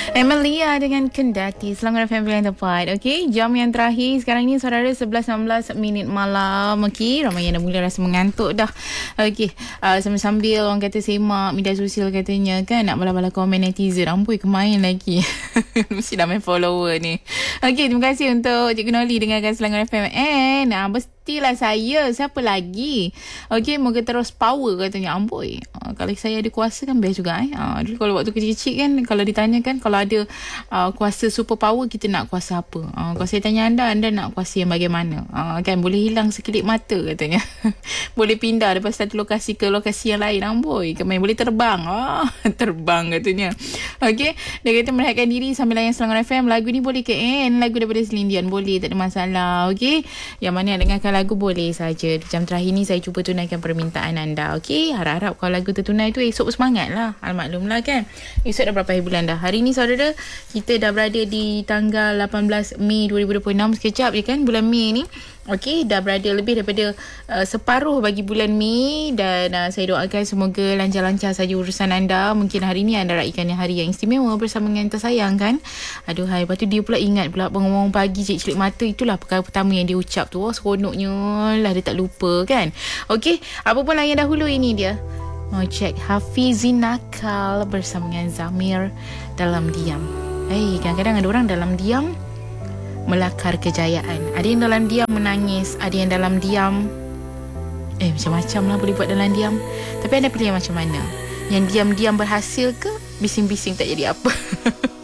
Emilia dengan Kendati Selangor FM yang tepat. Okey, jam yang terakhir sekarang ni saudara 11.16 minit malam. Okey, ramai yang dah mula rasa mengantuk dah. Okey, sambil-sambil orang kata semak media sosial katanya kan, nak bala-bala komen netizen. Amboi kemain lagi. Mesti dah main follower ni. Okey, terima kasih untuk Cikgu Noli dengarkan Selangor FM. Mestilah saya. Siapa lagi? Okey, moga terus power katanya. Amboi. Kalau saya ada kuasa kan best juga. Dulu kalau waktu kecil-kecil kan, kalau ditanya kan, kalau ada kuasa super power, kita nak kuasa apa? Kalau saya tanya anda nak kuasa yang bagaimana? Kan boleh hilang sekelip mata katanya. Boleh pindah daripada satu lokasi ke lokasi yang lain. Amboi, kemain boleh terbang. Terbang katanya. Okey, dia kata merehatkan diri sambil layan Selangor FM. Lagu ni boleh ke? Lagu daripada Celine Dion boleh, tak ada masalah. Okey, yang mana nak dengarkan lagu boleh saja. Jam terakhir ni saya cuba tunaikan permintaan anda. Okey, harap-harap kalau lagu tertunai tu esok bersemangat lah. Maklum lah kan, esok dah berapa hari bulan dah. Hari ni saudara, kita dah berada di tanggal 18 Mei 2026. Sekejap je kan bulan Mei ni. Okey, dah berada lebih daripada separuh bagi bulan Mei. Dan saya doakan semoga lancar-lancar saja urusan anda. Mungkin hari ni anda raikan hari yang istimewa bersama dengan yang tersayang kan. Aduhai, lepas tu dia pula ingat pula bangun pagi celik mata. Itulah perkara pertama yang dia ucap tu. Seronoknya lah, dia tak lupa kan. Okey, apa pun layan dahulu, ini dia. Mau cek Hafizin Nakal bersama dengan Zamir Dalam Diam. Kadang-kadang ada orang dalam diam melakar kejayaan. Ada yang dalam diam menangis. Ada yang dalam diam macam-macam lah boleh buat dalam diam. Tapi anda pilih yang macam mana? Yang diam-diam berhasil ke bising-bising tak jadi apa?